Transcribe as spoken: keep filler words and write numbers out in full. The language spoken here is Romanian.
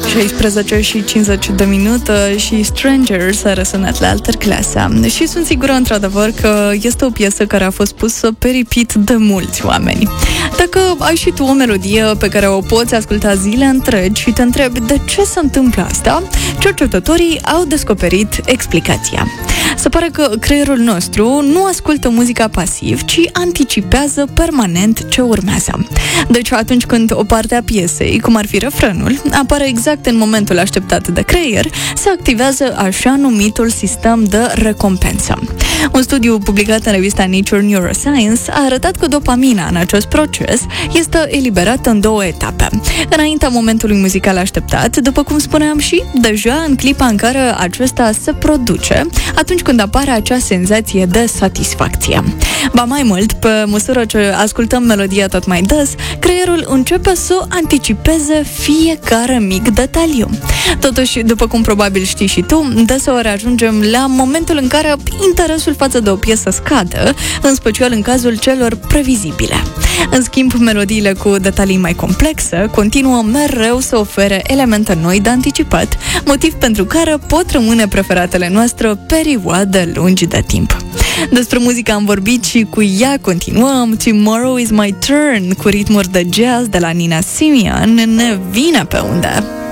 șaisprezece și cincizeci de minute și Strangers a răsunat la altă clasă. Și sunt sigură, într-adevăr, că este o piesă care a fost pusă pe repeat de mulți oameni. Dacă ai și tu o melodie pe care o poți asculta zile întregi și te întrebi de ce se întâmplă asta, cercetătorii au descoperit explicația. Se pare că creierul nostru nu ascultă muzica pasiv, ci anticipează permanent ce urmează. Deci atunci când o parte a piesei, cum ar fi refrenul, apare exact în momentul așteptat de creier, se activează așa numitul sistem de recompensă. Un studiu publicat în revista Nature Neuroscience a arătat că dopamina în acest proces este eliberată în două etape. Înaintea momentului muzical așteptat, după cum spuneam și deja în clipa în care acesta se produce, atunci când apare acea senzație de satisfacție. Ba mai mult, pe măsură ce ascultăm melodia tot mai des, creierul începe să anticipeze fiecare mic detaliu. Totuși, după cum probabil știi și tu, deseori ajungem la momentul în care interesul față de o piesă scade, în special în cazul celor previzibile. În schimb, melodiile cu detalii mai complexe continuă mereu să ofere elemente noi de anticipat, motiv pentru care pot rămâne preferatele noastre perioade lungi de timp. Despre muzică am vorbit și cu ea continuăm. Tomorrow is my turn, cu ritmuri de jazz de la Nina Simone, ne vine pe unde.